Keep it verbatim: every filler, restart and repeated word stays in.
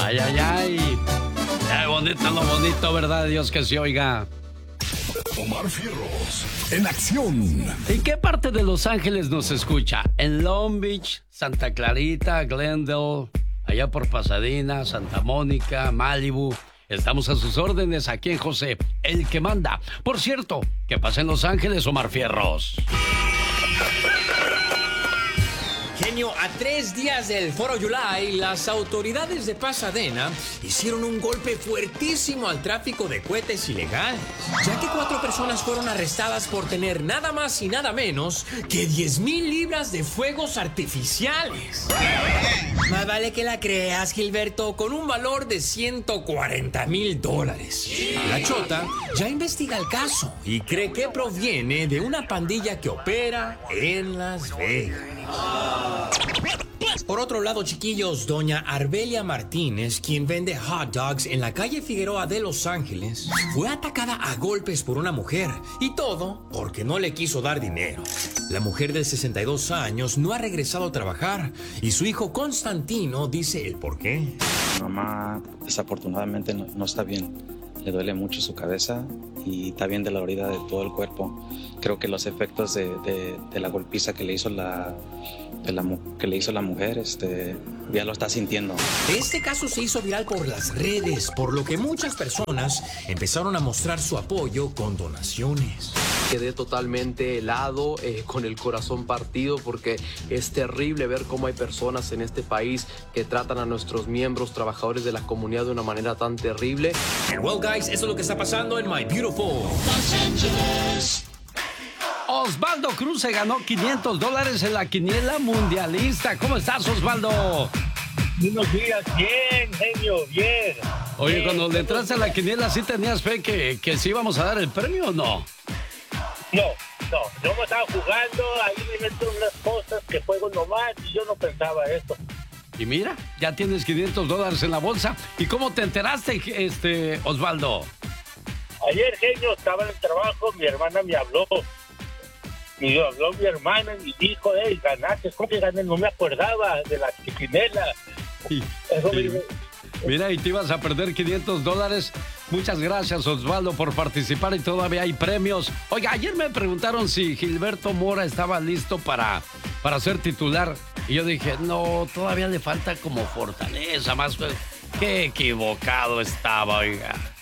Ay, ay, ay. Qué bonito, lo bonito, ¿verdad? Dios que se oiga. Omar Fierros, en acción. ¿En qué parte de Los Ángeles nos escucha? ¿En Long Beach, Santa Clarita, Glendale, allá por Pasadena, Santa Mónica, Malibu? Estamos a sus órdenes aquí en José, el que manda. Por cierto, ¿qué pasa en Los Ángeles, Omar Fierros? Genio, a tres días del Foro July, las autoridades de Pasadena hicieron un golpe fuertísimo al tráfico de cohetes ilegales, ya que cuatro personas fueron arrestadas por tener nada más y nada menos que diez mil libras de fuegos artificiales. Más vale que la creas, Gilberto, con un valor de ciento cuarenta mil dólares. La Chota ya investiga el caso y cree que proviene de una pandilla que opera en Las Vegas. Por otro lado, chiquillos, doña Arbelia Martínez, quien vende hot dogs en la calle Figueroa de Los Ángeles, fue atacada a golpes por una mujer, y todo porque no le quiso dar dinero. La mujer de sesenta y dos años no ha regresado a trabajar, y su hijo Constantino dice el por qué. Mamá desafortunadamente no, no está bien. Le duele mucho su cabeza y está bien de la herida de todo el cuerpo. Creo que los efectos de, de, de la golpiza que le hizo la, de la que le hizo la mujer, este, ya lo está sintiendo. Este caso se hizo viral por las redes, por lo que muchas personas empezaron a mostrar su apoyo con donaciones. Quedé totalmente helado, eh, con el corazón partido, porque es terrible ver cómo hay personas en este país que tratan a nuestros miembros, trabajadores de la comunidad, de una manera tan terrible. Well, guys, eso es lo que está pasando en My Beautiful Los Angeles. Osvaldo Cruz se ganó quinientos dólares en la quiniela mundialista. ¿Cómo estás, Osvaldo? Buenos días, bien, genio, bien. Oye, bien, cuando le entraste a la quiniela, ¿sí tenías fe que, que sí íbamos a dar el premio o no? No, no, yo me estaba jugando, ahí me meto unas cosas que juego nomás y yo no pensaba esto. Y mira, ya tienes quinientos dólares en la bolsa. ¿Y cómo te enteraste, este, Osvaldo? Ayer, genio, estaba en el trabajo, mi hermana me habló. Me habló mi hermana y me dijo, hey, ganaste, ¿cómo que gané? No me acordaba de la quinela. Sí, Eso sí. me... Mira, y te ibas a perder quinientos dólares. Muchas gracias, Osvaldo, por participar y todavía hay premios. Oiga, ayer me preguntaron si Gilberto Mora estaba listo para, para ser titular. Y yo dije, no, todavía le falta como fortaleza, más. Qué equivocado estaba, oiga.